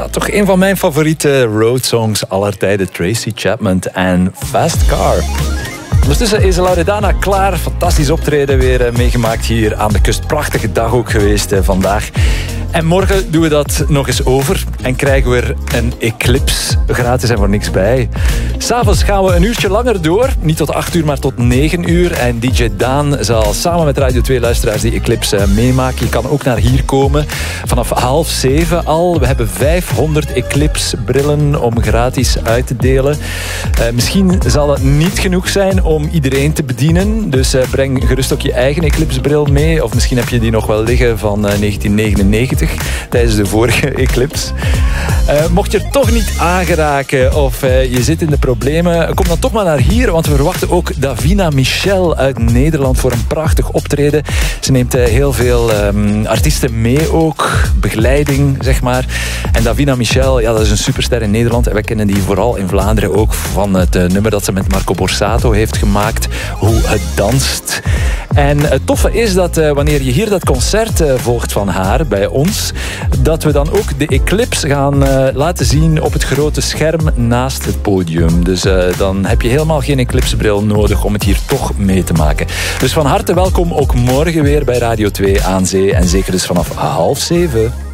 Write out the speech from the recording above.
Ja, toch een van mijn favoriete roadsongs aller tijden. Tracy Chapman en Fast Car. Ondertussen is Loredana klaar. Fantastisch optreden weer meegemaakt hier aan de kust. Prachtige dag ook geweest vandaag. En morgen doen we dat nog eens over en krijgen we er een Eclipse gratis en voor niks bij. S'avonds gaan we een uurtje langer door. Niet tot 8 uur, maar tot 9 uur. En DJ Daan zal samen met Radio 2 luisteraars die Eclipse meemaken. Je kan ook naar hier komen. Vanaf 6:30 al. We hebben 500 Eclipse brillen om gratis uit te delen. Misschien zal dat niet genoeg zijn om iedereen te bedienen. Dus breng gerust ook je eigen Eclipse bril mee. Of misschien heb je die nog wel liggen van 1999. Tijdens de vorige Eclipse. Mocht je er toch niet aangeraken of je zit in de problemen, kom dan toch maar naar hier, want we verwachten ook Davina Michel uit Nederland voor een prachtig optreden. Ze neemt heel veel artiesten mee ook, begeleiding zeg maar. En Davina Michel, ja, dat is een superster in Nederland en wij kennen die vooral in Vlaanderen ook van het nummer dat ze met Marco Borsato heeft gemaakt, Hoe het danst. En het toffe is dat wanneer je hier dat concert volgt van haar bij ons, dat we dan ook de Eclipse gaan laten zien op het grote scherm naast het podium. Dus dan heb je helemaal geen Eclipse-bril nodig om het hier toch mee te maken. Dus van harte welkom ook morgen weer bij Radio 2 aan Zee en zeker dus vanaf 6:30.